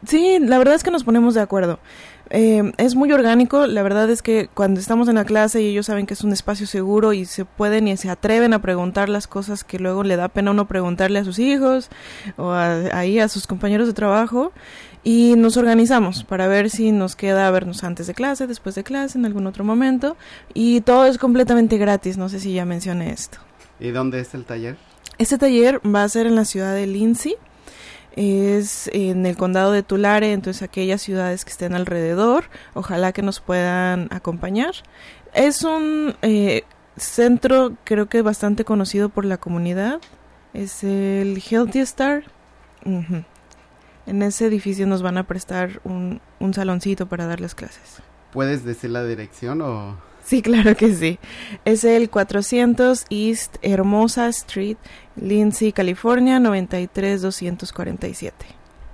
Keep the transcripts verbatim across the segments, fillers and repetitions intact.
Sí, la verdad es que nos ponemos de acuerdo. Eh, es muy orgánico, la verdad es que cuando estamos en la clase y ellos saben que es un espacio seguro y se pueden y se atreven a preguntar las cosas que luego le da pena a uno preguntarle a sus hijos o a, ahí a sus compañeros de trabajo, y nos organizamos para ver si nos queda vernos antes de clase, después de clase, en algún otro momento, y todo es completamente gratis, no sé si ya mencioné esto. ¿Y dónde es el taller? Este taller va a ser en la ciudad de Lindsay. Es en el condado de Tulare, entonces aquellas ciudades que estén alrededor, ojalá que nos puedan acompañar. Es un eh, centro, creo que bastante conocido por la comunidad, es el Healthy Star. Uh-huh. En ese edificio nos van a prestar un, un saloncito para dar las clases. ¿Puedes decir la dirección o...? Sí, claro que sí. Es el cuatrocientos East Hermosa Street, Lindsay, California, noventa y tres doscientos cuarenta y siete.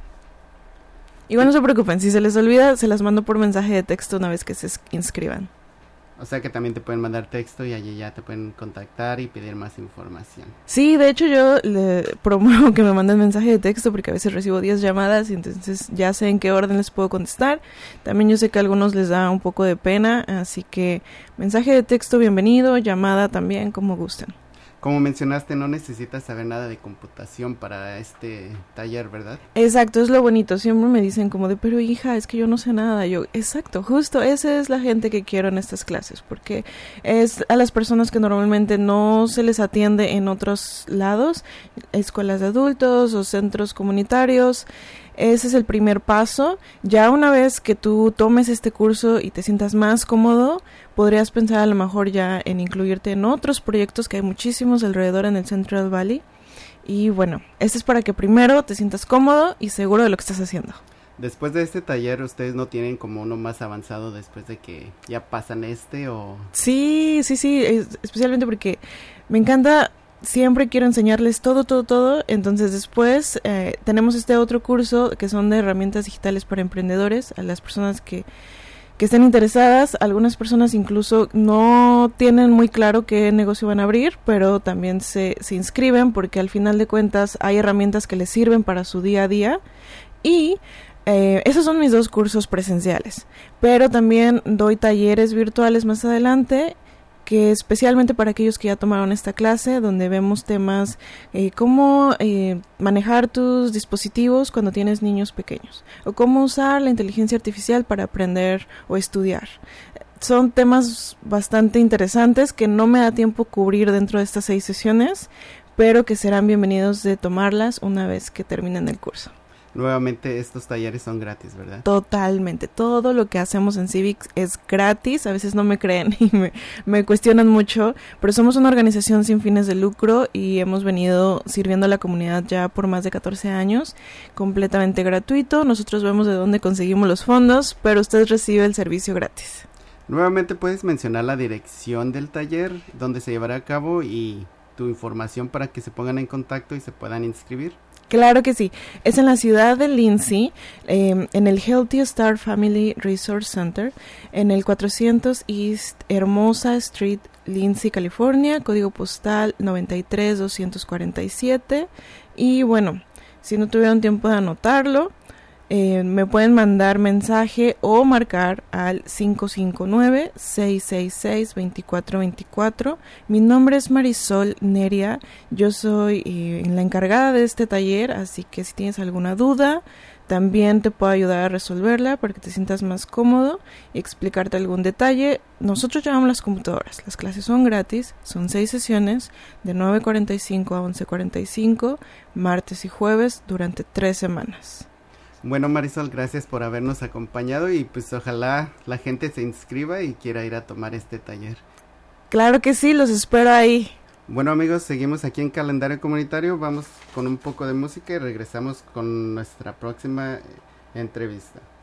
Igual no se preocupen, si se les olvida, se las mando por mensaje de texto una vez que se inscriban. O sea que también te pueden mandar texto y allí ya te pueden contactar y pedir más información. Sí, de hecho yo le promuevo que me manden mensaje de texto porque a veces recibo diez llamadas y entonces ya sé en qué orden les puedo contestar. También yo sé que a algunos les da un poco de pena, así que mensaje de texto bienvenido, llamada también, como gusten. Como mencionaste, no necesitas saber nada de computación para este taller, ¿verdad? Exacto, es lo bonito. Siempre me dicen como de, pero hija, es que yo no sé nada. Yo, exacto, justo, esa es la gente que quiero en estas clases, porque es a las personas que normalmente no se les atiende en otros lados, escuelas de adultos o centros comunitarios. Ese es el primer paso. Ya una vez que tú tomes este curso y te sientas más cómodo, podrías pensar a lo mejor ya en incluirte en otros proyectos, que hay muchísimos alrededor en el Central Valley. Y bueno, este es para que primero te sientas cómodo y seguro de lo que estás haciendo. Después de este taller, ¿ustedes no tienen como uno más avanzado después de que ya pasan este o...? Sí, sí, sí, es, especialmente porque me encanta... Siempre quiero enseñarles todo, todo, todo. Entonces después eh, tenemos este otro curso que son de herramientas digitales para emprendedores. A las personas que, que estén interesadas, algunas personas incluso no tienen muy claro qué negocio van a abrir, pero también se, se inscriben porque al final de cuentas hay herramientas que les sirven para su día a día. Y eh, esos son mis dos cursos presenciales. Pero también doy talleres virtuales más adelante, que especialmente para aquellos que ya tomaron esta clase, donde vemos temas eh, cómo eh, manejar tus dispositivos cuando tienes niños pequeños, o cómo usar la inteligencia artificial para aprender o estudiar. Son temas bastante interesantes que no me da tiempo cubrir dentro de estas seis sesiones, pero que serán bienvenidos de tomarlas una vez que terminen el curso. Nuevamente, estos talleres son gratis, ¿verdad? Totalmente, todo lo que hacemos en Civics es gratis. A veces no me creen y me, me cuestionan mucho, pero somos una organización sin fines de lucro y hemos venido sirviendo a la comunidad ya por más de catorce años, completamente gratuito. Nosotros vemos de dónde conseguimos los fondos, pero usted recibe el servicio gratis. Nuevamente, ¿puedes mencionar la dirección del taller, dónde se llevará a cabo y tu información para que se pongan en contacto y se puedan inscribir? Claro que sí, es en la ciudad de Lindsay, eh, en el Healthy Star Family Resource Center, en el cuatrocientos East Hermosa Street, Lindsay, California, código postal noventa y tres doscientos cuarenta y siete. Y bueno, si no tuvieron tiempo de anotarlo, eh, me pueden mandar mensaje o marcar al cinco cinco nueve, seis seis seis, dos cuatro dos cuatro. Mi nombre es Marisol Neria, yo soy eh, la encargada de este taller, así que si tienes alguna duda, también te puedo ayudar a resolverla para que te sientas más cómodo y explicarte algún detalle. Nosotros llevamos las computadoras, las clases son gratis, son seis sesiones de nueve cuarenta y cinco a once cuarenta y cinco, martes y jueves durante tres semanas. Bueno, Marisol, gracias por habernos acompañado y pues ojalá la gente se inscriba y quiera ir a tomar este taller. Claro que sí, los espero ahí. Bueno, amigos, seguimos aquí en Calendario Comunitario, vamos con un poco de música y regresamos con nuestra próxima entrevista.